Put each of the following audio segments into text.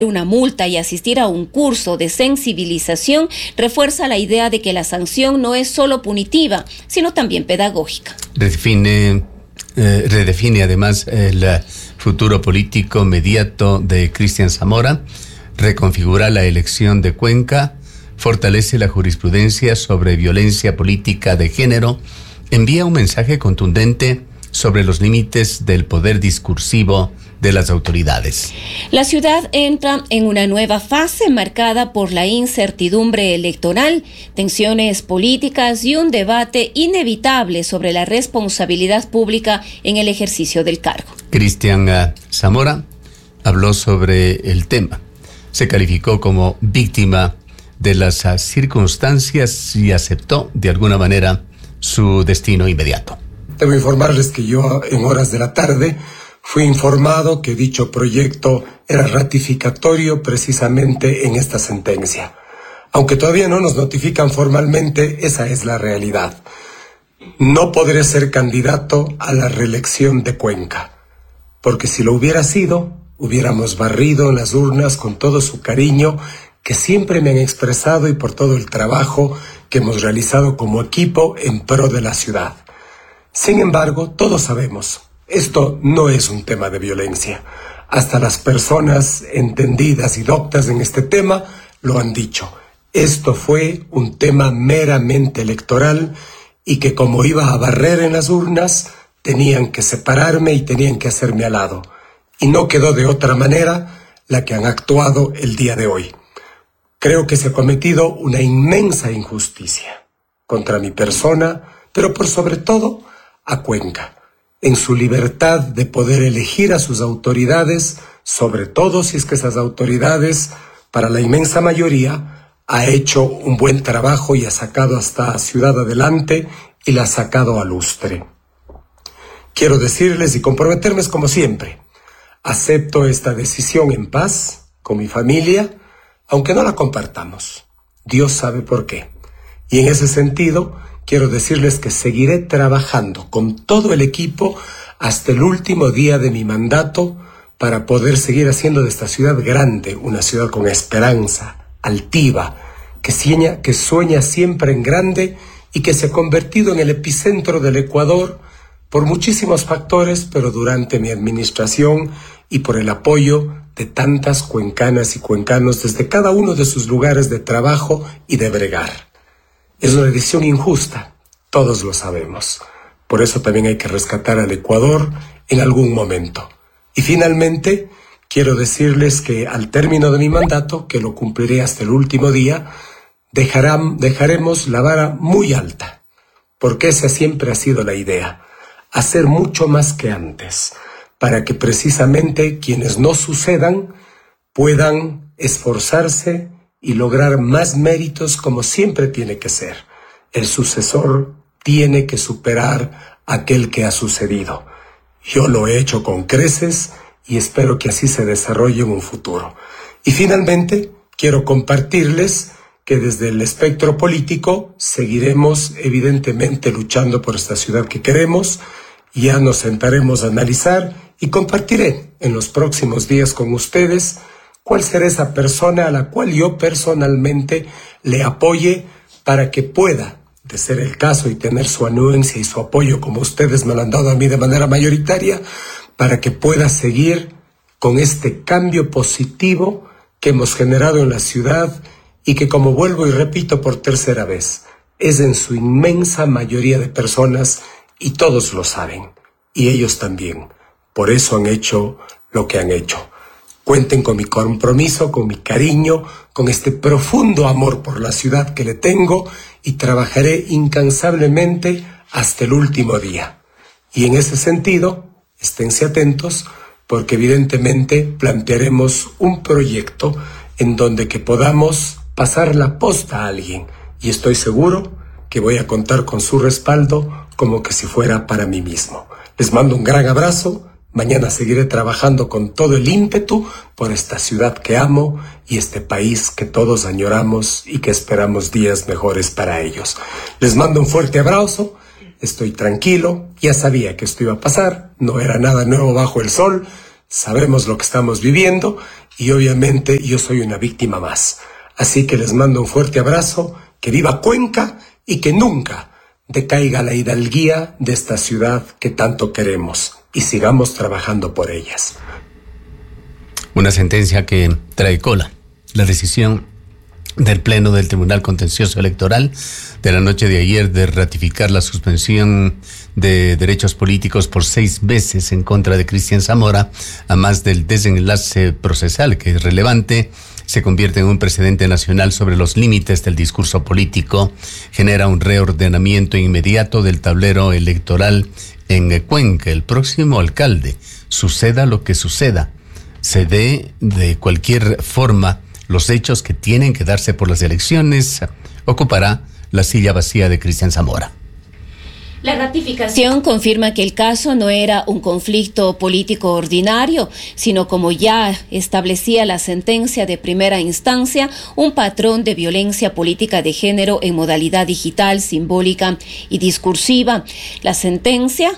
una multa y asistir a un curso de sensibilización refuerza la idea de que la sanción no es solo punitiva, sino también pedagógica. Redefine además el futuro político inmediato de Cristian Zamora, reconfigura la elección de Cuenca, fortalece la jurisprudencia sobre violencia política de género, envía un mensaje contundente sobre los límites del poder discursivo de las autoridades. La ciudad entra en una nueva fase marcada por la incertidumbre electoral, tensiones políticas y un debate inevitable sobre la responsabilidad pública en el ejercicio del cargo. Cristian Zamora habló sobre el tema. Se calificó como víctima de las circunstancias y aceptó de alguna manera su destino inmediato. Debo informarles que yo en horas de la tarde fui informado que dicho proyecto era ratificatorio precisamente en esta sentencia. Aunque todavía no nos notifican formalmente, esa es la realidad. No podré ser candidato a la reelección de Cuenca, porque si lo hubiera sido, hubiéramos barrido en las urnas con todo su cariño que siempre me han expresado y por todo el trabajo que hemos realizado como equipo en pro de la ciudad. Sin embargo, todos sabemos, esto no es un tema de violencia. Hasta las personas entendidas y doctas en este tema lo han dicho. Esto fue un tema meramente electoral y que como iba a barrer en las urnas, tenían que separarme y tenían que hacerme al lado. Y no quedó de otra manera la que han actuado el día de hoy. Creo que se ha cometido una inmensa injusticia contra mi persona, pero por sobre todo a Cuenca, en su libertad de poder elegir a sus autoridades, sobre todo si es que esas autoridades, para la inmensa mayoría, ha hecho un buen trabajo y ha sacado a esta ciudad adelante y la ha sacado a lustre. Quiero decirles y comprometerme como siempre, acepto esta decisión en paz, con mi familia, aunque no la compartamos. Dios sabe por qué. Y en ese sentido, quiero decirles que seguiré trabajando con todo el equipo hasta el último día de mi mandato para poder seguir haciendo de esta ciudad grande, una ciudad con esperanza, altiva, que sueña siempre en grande y que se ha convertido en el epicentro del Ecuador por muchísimos factores, pero durante mi administración y por el apoyo de tantas cuencanas y cuencanos desde cada uno de sus lugares de trabajo y de bregar. Es una decisión injusta, todos lo sabemos. Por eso también hay que rescatar al Ecuador en algún momento. Y finalmente, quiero decirles que al término de mi mandato, que lo cumpliré hasta el último día, dejaremos la vara muy alta, porque esa siempre ha sido la idea, hacer mucho más que antes, para que precisamente quienes no sucedan puedan esforzarse y lograr más méritos como siempre tiene que ser. El sucesor tiene que superar a aquel que ha sucedido. Yo lo he hecho con creces y espero que así se desarrolle en un futuro. Y finalmente, quiero compartirles que desde el espectro político seguiremos evidentemente luchando por esta ciudad que queremos. Ya nos sentaremos a analizar y compartiré en los próximos días con ustedes cuál será esa persona a la cual yo personalmente le apoye para que pueda, de ser el caso y tener su anuencia y su apoyo como ustedes me lo han dado a mí de manera mayoritaria, para que pueda seguir con este cambio positivo que hemos generado en la ciudad y que, como vuelvo y repito por tercera vez, es en su inmensa mayoría de personas y todos lo saben, y ellos también. Por eso han hecho lo que han hecho. Cuenten con mi compromiso, con mi cariño, con este profundo amor por la ciudad que le tengo y trabajaré incansablemente hasta el último día. Y en ese sentido, esténse atentos porque evidentemente plantearemos un proyecto en donde que podamos pasar la posta a alguien y estoy seguro que voy a contar con su respaldo como que si fuera para mí mismo. Les mando un gran abrazo. Mañana seguiré trabajando con todo el ímpetu por esta ciudad que amo y este país que todos añoramos y que esperamos días mejores para ellos. Les mando un fuerte abrazo, estoy tranquilo, ya sabía que esto iba a pasar, no era nada nuevo bajo el sol, sabemos lo que estamos viviendo y obviamente yo soy una víctima más. Así que les mando un fuerte abrazo, que viva Cuenca y que nunca decaiga la hidalguía de esta ciudad que tanto queremos y sigamos trabajando por ellas. Una sentencia que trae cola. La decisión del Pleno del Tribunal Contencioso Electoral de la noche de ayer de ratificar la suspensión de derechos políticos por 6 meses en contra de Cristian Zamora, a más del desenlace procesal que es relevante, se convierte en un precedente nacional sobre los límites del discurso político, genera un reordenamiento inmediato del tablero electoral en Cuenca. El próximo alcalde, suceda lo que suceda, se dé de cualquier forma los hechos que tienen que darse por las elecciones, ocupará la silla vacía de Cristian Zamora. La ratificación confirma que el caso no era un conflicto político ordinario, sino, como ya establecía la sentencia de primera instancia, un patrón de violencia política de género en modalidad digital, simbólica y discursiva. La sentencia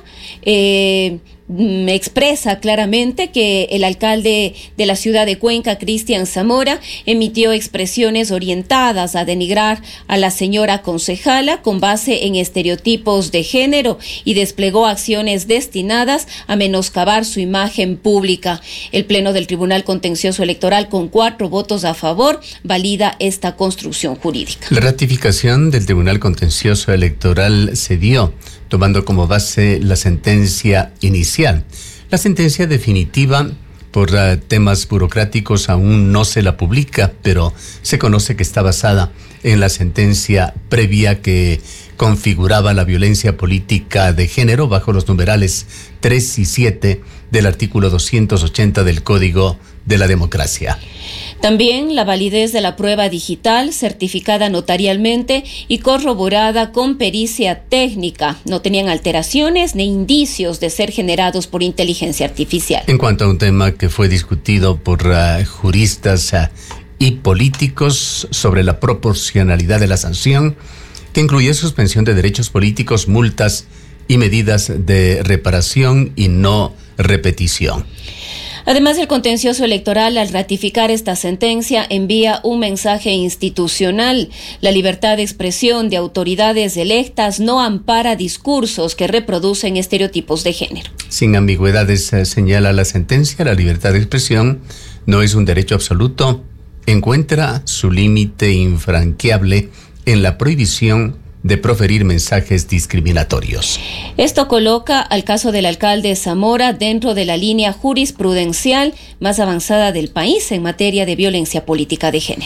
expresa claramente que el alcalde de la ciudad de Cuenca, Cristian Zamora, emitió expresiones orientadas a denigrar a la señora concejala con base en estereotipos de género y desplegó acciones destinadas a menoscabar su imagen pública. El Pleno del Tribunal Contencioso Electoral, con 4 votos a favor, valida esta construcción jurídica. La ratificación del Tribunal Contencioso Electoral se dio tomando como base la sentencia inicial. La sentencia definitiva, por temas burocráticos, aún no se la publica, pero se conoce que está basada en la sentencia previa que configuraba la violencia política de género bajo los numerales 3 y 7 del artículo 280 del Código de la Democracia. También la validez de la prueba digital, certificada notarialmente y corroborada con pericia técnica. No tenían alteraciones ni indicios de ser generados por inteligencia artificial. En cuanto a un tema que fue discutido por juristas y políticos sobre la proporcionalidad de la sanción, que incluye suspensión de derechos políticos, multas y medidas de reparación y no repetición. Además, el contencioso electoral, al ratificar esta sentencia, envía un mensaje institucional. La libertad de expresión de autoridades electas no ampara discursos que reproducen estereotipos de género. Sin ambigüedades, señala la sentencia, la libertad de expresión no es un derecho absoluto. Encuentra su límite infranqueable en la prohibición de proferir mensajes discriminatorios. Esto coloca al caso del alcalde Zamora dentro de la línea jurisprudencial más avanzada del país en materia de violencia política de género.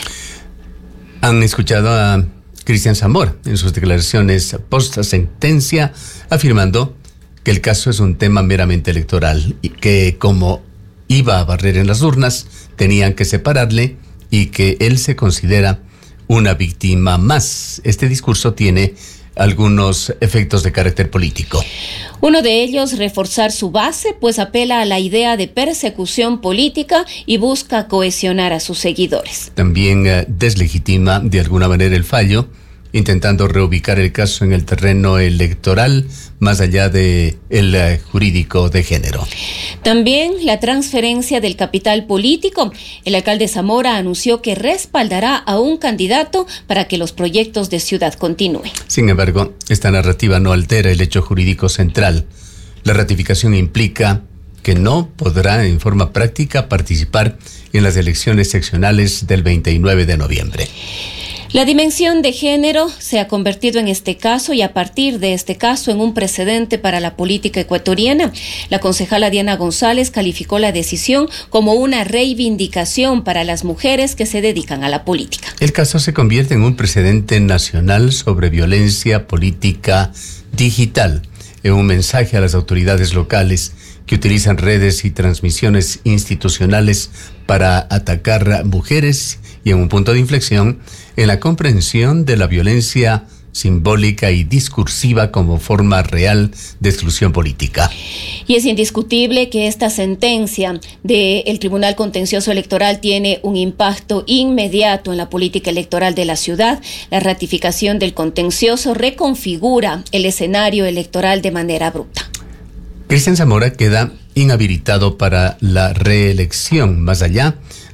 Han escuchado a Cristian Zamora en sus declaraciones post sentencia, afirmando que el caso es un tema meramente electoral y que, como iba a barrer en las urnas, tenían que separarle y que él se considera una víctima más. Este discurso tiene algunos efectos de carácter político. Uno de ellos, reforzar su base, pues apela a la idea de persecución política y busca cohesionar a sus seguidores. También deslegitima de alguna manera el fallo, intentando reubicar el caso en el terreno electoral más allá de el jurídico de género. También la transferencia del capital político. El alcalde Zamora anunció que respaldará a un candidato para que los proyectos de ciudad continúen. Sin embargo, esta narrativa no altera el hecho jurídico central. La ratificación implica que no podrá en forma práctica participar en las elecciones seccionales del 29 de noviembre. La dimensión de género se ha convertido en este caso y a partir de este caso en un precedente para la política ecuatoriana. La concejala Diana González calificó la decisión como una reivindicación para las mujeres que se dedican a la política. El caso se convierte en un precedente nacional sobre violencia política digital, en un mensaje a las autoridades locales que utilizan redes y transmisiones institucionales para atacar a mujeres y en un punto de inflexión en la comprensión de la violencia simbólica y discursiva como forma real de exclusión política. Y es indiscutible que esta sentencia del Tribunal Contencioso Electoral tiene un impacto inmediato en la política electoral de la ciudad. La ratificación del contencioso reconfigura el escenario electoral de manera abrupta. Cristian Zamora queda inhabilitado para la reelección, más allá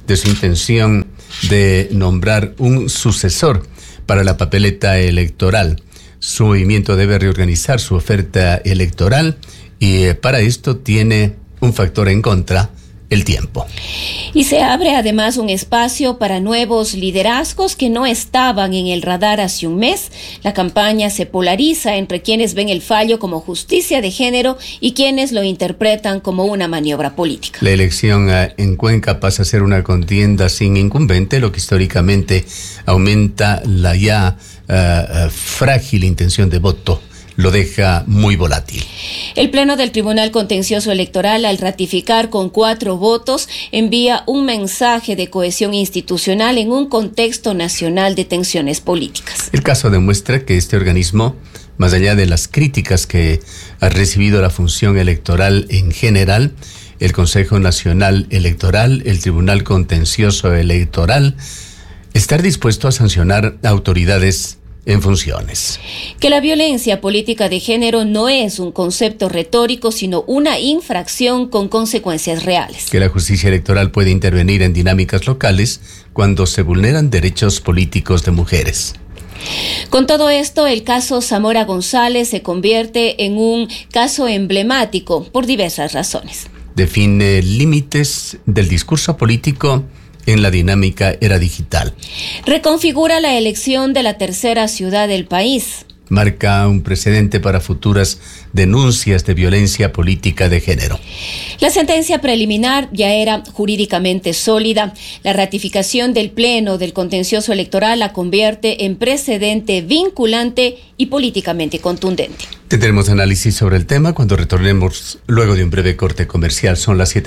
de su intención de nombrar un sucesor para la papeleta electoral. Su movimiento debe reorganizar su oferta electoral y para esto tiene un factor en contra: el tiempo. Y se abre además un espacio para nuevos liderazgos que no estaban en el radar hace un mes. La campaña se polariza entre quienes ven el fallo como justicia de género y quienes lo interpretan como una maniobra política. La elección en Cuenca pasa a ser una contienda sin incumbente, lo que históricamente aumenta la ya frágil intención de voto. Lo deja muy volátil. El Pleno del Tribunal Contencioso Electoral, al ratificar con 4 votos, envía un mensaje de cohesión institucional en un contexto nacional de tensiones políticas. El caso demuestra que este organismo, más allá de las críticas que ha recibido la función electoral en general, el Consejo Nacional Electoral, el Tribunal Contencioso Electoral, estar dispuesto a sancionar autoridades en funciones. Que la violencia política de género no es un concepto retórico, sino una infracción con consecuencias reales. Que la justicia electoral puede intervenir en dinámicas locales cuando se vulneran derechos políticos de mujeres. Con todo esto, el caso Zamora González se convierte en un caso emblemático por diversas razones. Define límites del discurso político en la dinámica era digital. Reconfigura la elección de la tercera ciudad del país. Marca un precedente para futuras denuncias de violencia política de género. La sentencia preliminar ya era jurídicamente sólida. La ratificación del Pleno del Contencioso Electoral la convierte en precedente vinculante y políticamente contundente. Tendremos análisis sobre el tema cuando retornemos luego de un breve corte comercial. Son las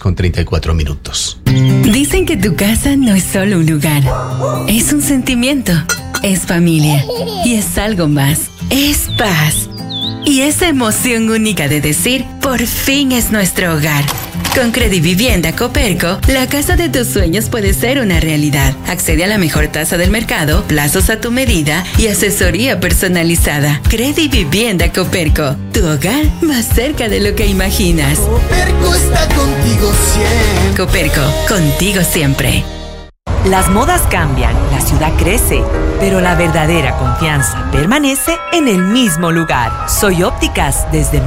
7:34. Dicen que tu casa no es solo un lugar, es un sentimiento, es familia y es algo más, es paz. Y esa emoción única de decir, por fin es nuestro hogar. Con Credivivienda Coperco, la casa de tus sueños puede ser una realidad. Accede a la mejor tasa del mercado, plazos a tu medida y asesoría personalizada. Credivivienda Coperco, tu hogar más cerca de lo que imaginas. Coperco está contigo siempre. Coperco, contigo siempre. Las modas cambian, la ciudad crece, pero la verdadera confianza permanece en el mismo lugar. Soy Ópticas desde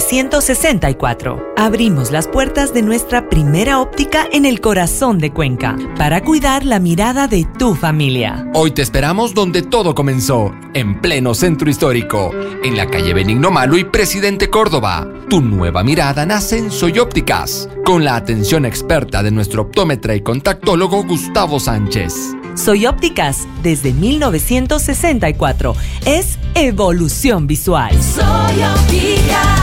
1964. Abrimos las puertas de nuestra primera óptica en el corazón de Cuenca para cuidar la mirada de tu familia. Hoy te esperamos donde todo comenzó, en pleno centro histórico, en la calle Benigno Malo y Presidente Córdoba. Tu nueva mirada nace en Soy Ópticas, con la atención experta de nuestro optómetra y contactólogo Gustavo Sánchez. Soy Ópticas desde 1964. Es evolución visual. Soy Ópticas.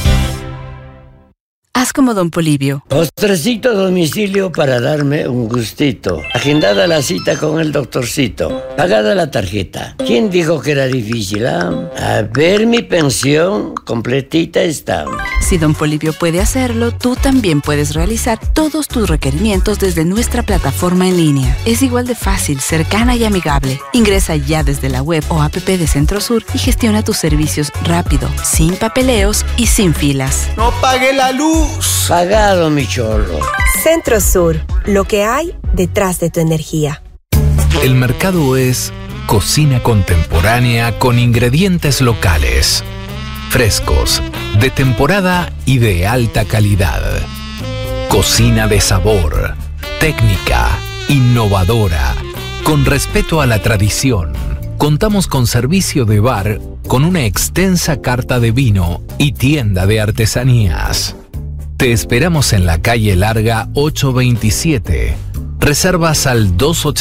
Haz como Don Polibio. Postrecito a domicilio para darme un gustito. Agendada la cita con el doctorcito. Pagada la tarjeta. ¿Quién dijo que era difícil, ah? A ver, mi pensión completita está. Si Don Polibio puede hacerlo, tú también puedes realizar todos tus requerimientos desde nuestra plataforma en línea. Es igual de fácil, cercana y amigable. Ingresa ya desde la web o app de Centrosur y gestiona tus servicios rápido, sin papeleos y sin filas. No pague la luz. Pagado, mi chorro. Centrosur, lo que hay detrás de tu energía. El mercado es cocina contemporánea con ingredientes locales, frescos, de temporada y de alta calidad. Cocina de sabor, técnica, innovadora, con respeto a la tradición. Contamos con servicio de bar, con una extensa carta de vino y tienda de artesanías. Te esperamos en la calle Larga 827. Reservas al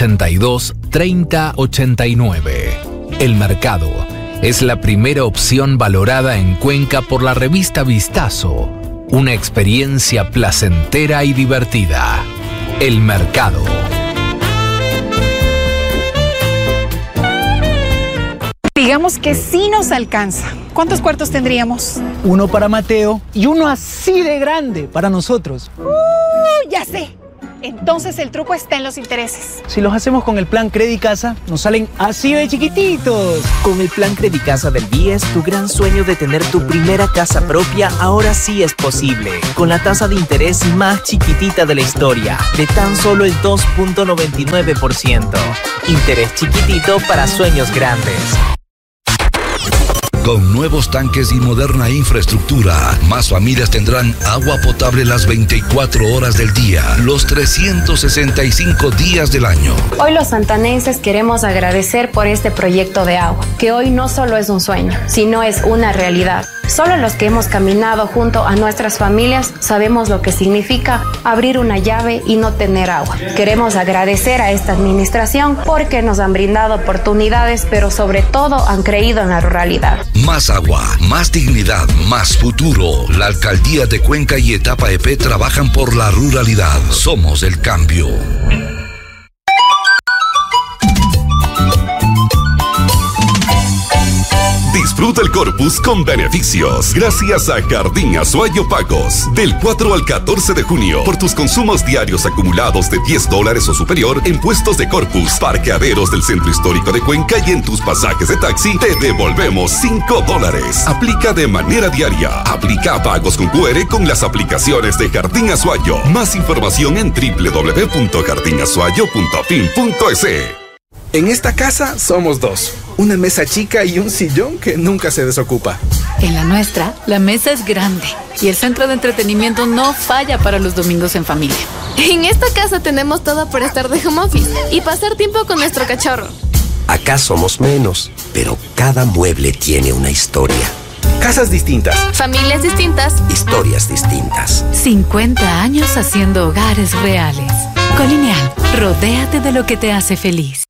282-3089. El mercado es la primera opción valorada en Cuenca por la revista Vistazo. Una experiencia placentera y divertida. El mercado. Digamos que sí nos alcanza. ¿Cuántos cuartos tendríamos? Uno para Mateo y uno así de grande para nosotros. Ya sé. Entonces el truco está en los intereses. Si los hacemos con el plan Credicasa, nos salen así de chiquititos. Con el plan Credicasa del BIES, tu gran sueño de tener tu primera casa propia ahora sí es posible. Con la tasa de interés más chiquitita de la historia, de tan solo el 2.99%. Interés chiquitito para sueños grandes. Con nuevos tanques y moderna infraestructura, más familias tendrán agua potable las 24 horas del día, los 365 días del año. Hoy los santanenses queremos agradecer por este proyecto de agua, que hoy no solo es un sueño, sino es una realidad. Solo los que hemos caminado junto a nuestras familias sabemos lo que significa abrir una llave y no tener agua. Queremos agradecer a esta administración porque nos han brindado oportunidades, pero sobre todo han creído en la ruralidad. Más agua, más dignidad, más futuro. La Alcaldía de Cuenca y Etapa EP trabajan por la ruralidad. Somos el cambio. Disfruta el Corpus con beneficios gracias a Jardín Azuayo Pagos. Del 4 al 14 de junio, por tus consumos diarios acumulados de $10 o superior en puestos de Corpus, parqueaderos del Centro Histórico de Cuenca y en tus pasajes de taxi, te devolvemos $5. Aplica de manera diaria. Aplica pagos con QR con las aplicaciones de Jardín Azuayo. Más información en www.jardinazuayo.fin.es. En esta casa somos dos. Una mesa chica y un sillón que nunca se desocupa. En la nuestra, la mesa es grande y el centro de entretenimiento no falla para los domingos en familia. En esta casa tenemos todo para estar de home office y pasar tiempo con nuestro cachorro. Acá somos menos, pero cada mueble tiene una historia. Casas distintas. Familias distintas. Historias distintas. 50 años haciendo hogares reales. Colineal, rodéate de lo que te hace feliz.